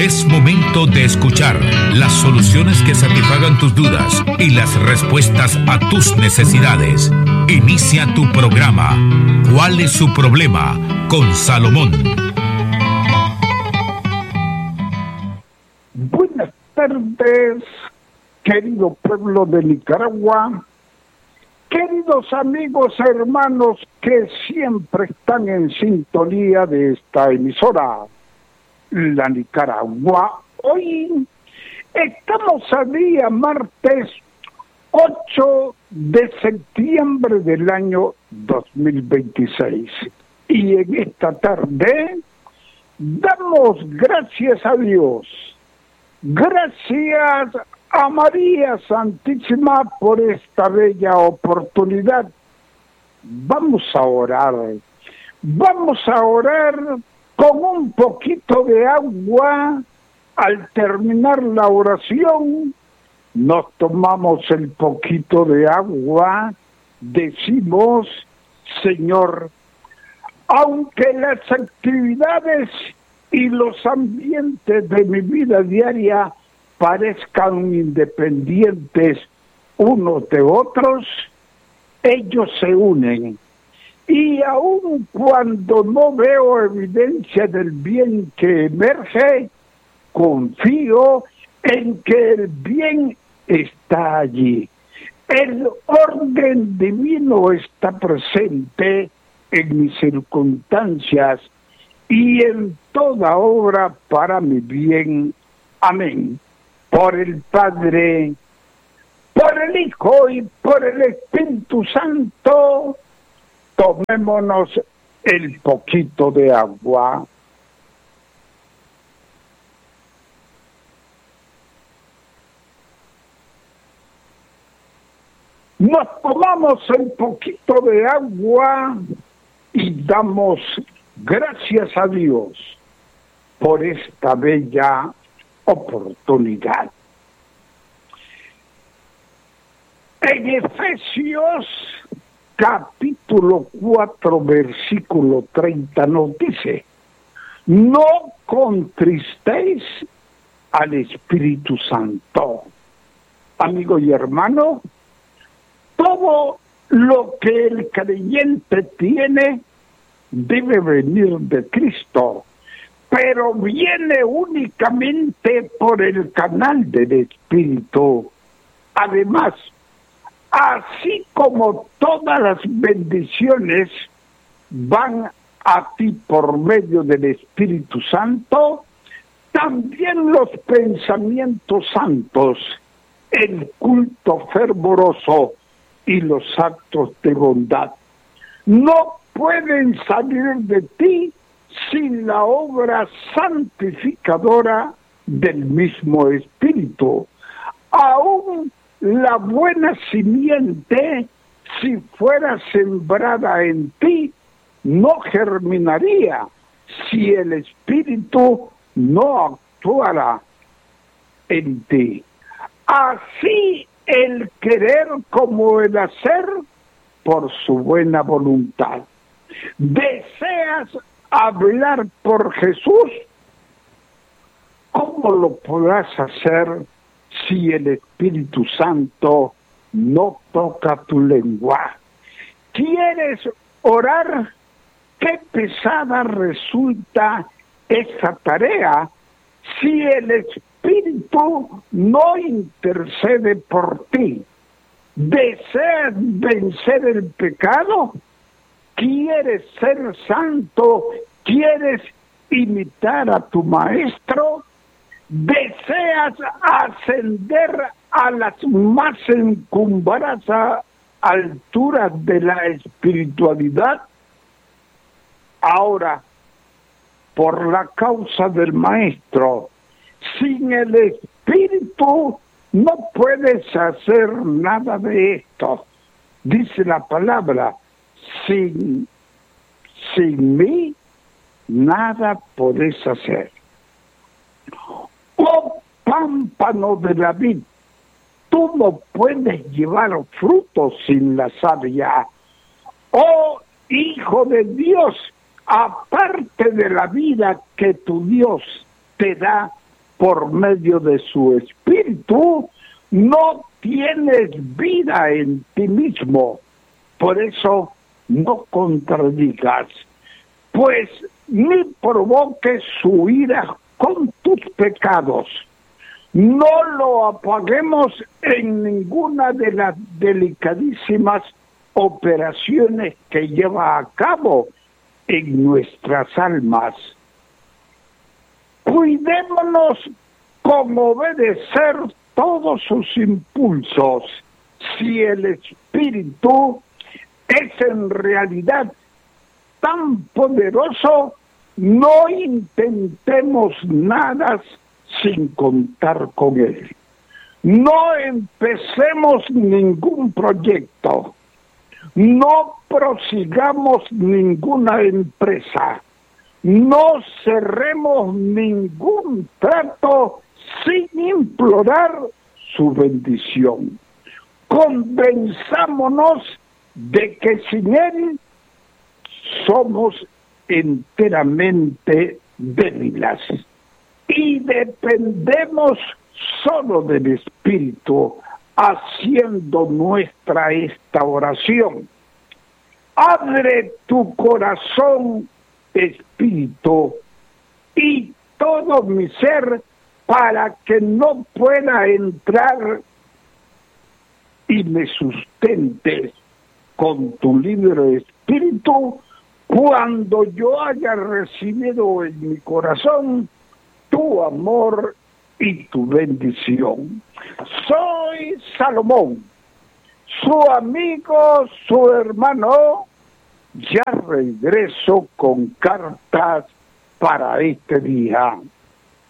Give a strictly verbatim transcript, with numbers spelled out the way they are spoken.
Es momento de escuchar las soluciones que satisfagan tus dudas y las respuestas a tus necesidades. Inicia tu programa. ¿Cuál es su problema? Con Salomón. Buenas tardes, querido pueblo de Nicaragua, queridos amigos, hermanos que siempre están en sintonía de esta emisora, La Nicaragua. Hoy estamos a día martes ocho de septiembre del año dos mil veintiséis y en esta tarde damos gracias a Dios, gracias a María Santísima por esta bella oportunidad. Vamos a orar, vamos a orar con un poquito de agua. Al terminar la oración, nos tomamos el poquito de agua, decimos: Señor, aunque las actividades y los ambientes de mi vida diaria parezcan independientes unos de otros, ellos se unen. Y aun cuando no veo evidencia del bien que emerge, confío en que el bien está allí. El orden divino está presente en mis circunstancias y en toda obra para mi bien. Amén. Por el Padre, por el Hijo y por el Espíritu Santo, tomémonos el poquito de agua. Nos tomamos el poquito de agua y damos gracias a Dios por esta bella oportunidad. En Efesios capítulo cuatro versículo treinta nos dice: no contristéis al Espíritu Santo. Amigo y hermano, todo lo que el creyente tiene debe venir de Cristo, pero viene únicamente por el canal del Espíritu. Además, así como todas las bendiciones van a ti por medio del Espíritu Santo, también los pensamientos santos, el culto fervoroso y los actos de bondad no pueden salir de ti sin la obra santificadora del mismo Espíritu. Aún la buena simiente, si fuera sembrada en ti, no germinaría si el Espíritu no actuara en ti. Así el querer como el hacer por su buena voluntad. ¿Deseas hablar por Jesús? ¿Cómo lo podrás hacer si el Espíritu Santo no toca tu lengua? ¿Quieres orar? Qué pesada resulta esa tarea si el Espíritu no intercede por ti. ¿Deseas vencer el pecado? ¿Quieres ser santo? ¿Quieres imitar a tu maestro? ¿Deseas ascender a las más encumbradas alturas de la espiritualidad? Ahora, por la causa del maestro, sin el Espíritu no puedes hacer nada de esto. Dice la palabra: sin, sin mí nada podés hacer. Oh pámpano de la vid, tú no puedes llevar frutos sin la savia. Oh Hijo de Dios, aparte de la vida que tu Dios te da, por medio de su espíritu, no tienes vida en ti mismo. Por eso no contradigas, pues ni provoques su ira con tus pecados. No lo apaguemos en ninguna de las delicadísimas operaciones que lleva a cabo en nuestras almas. Cuidémonos con obedecer todos sus impulsos. Si el espíritu es en realidad tan poderoso, no intentemos nada sin contar con él. No empecemos ningún proyecto. No prosigamos ninguna empresa. No cerremos ningún trato sin implorar su bendición. Convenzámonos de que sin él somos enteramente débiles y dependemos solo del Espíritu, haciendo nuestra esta oración. Abre tu corazón, Espíritu, y todo mi ser, para que no pueda entrar y me sustente con tu libre espíritu cuando yo haya recibido en mi corazón tu amor y tu bendición. Soy Salomón, su amigo, su hermano. Ya regreso con cartas para este día.